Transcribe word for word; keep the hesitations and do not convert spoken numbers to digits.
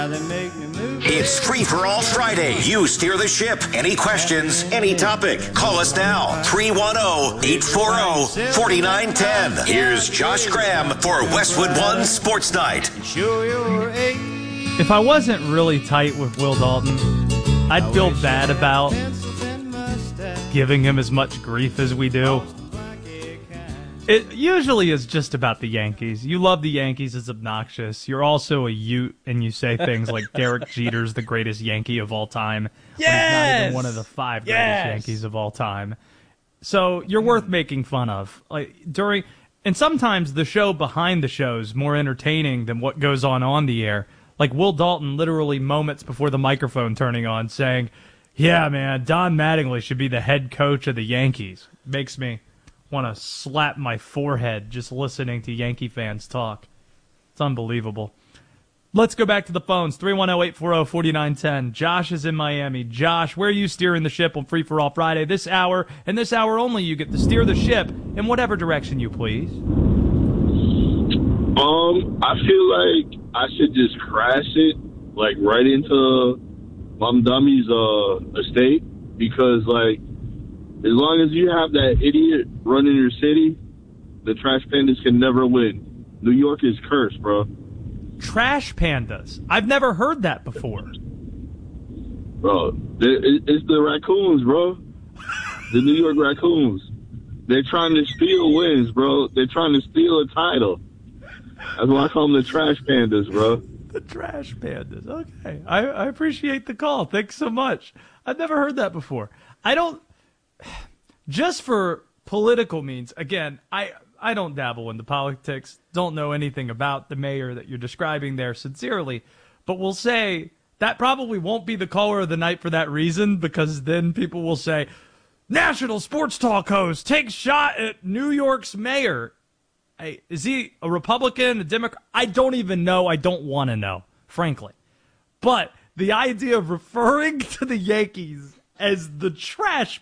It's Free for All Friday. You steer the ship. Any questions, any topic. Call us now. three one zero, eight four zero, four nine one zero. Here's Josh Graham for Westwood One Sports Night. If I wasn't really tight with Will Dalton, I'd feel bad about giving him as much grief as we do. It usually is just about the Yankees. You love the Yankees, it's obnoxious. You're also a Ute, and you say things like Derek Jeter's the greatest Yankee of all time. Yes! When he's not even one of the five greatest Yes! Yankees of all time. So you're worth making fun of. Like during, and sometimes the show behind the show is more entertaining than what goes on on the air. Like Will Dalton literally moments before the microphone turning on saying, yeah, man, Don Mattingly should be the head coach of the Yankees. Makes me want to slap my forehead just listening to Yankee fans talk. It's unbelievable. Let's go back to the phones. three one zero, eight four zero, four nine one zero. Josh is in Miami. Josh, where are you steering the ship on Free for All Friday? This hour, and this hour only, you get to steer the ship in whatever direction you please. Um, I feel like I should just crash it, like, right into Mom Dummy's uh, estate, because, like, as long as you have that idiot running your city, the Trash Pandas can never win. New York is cursed, bro. Trash Pandas? I've never heard that before. Bro, it's the raccoons, bro. The New York Raccoons. They're trying to steal wins, bro. They're trying to steal a title. That's why I call them the Trash Pandas, bro. The Trash Pandas. Okay. I, I appreciate the call. Thanks so much. I've never heard that before. I don't... Just for political means, again, I I don't dabble into politics, don't know anything about the mayor that you're describing there sincerely, but we'll say that probably won't be the caller of the night for that reason, because then people will say, National Sports Talk host takes shot at New York's mayor. Hey, is he a Republican, a Democrat? I don't even know. I don't want to know, frankly. But the idea of referring to the Yankees as the Trash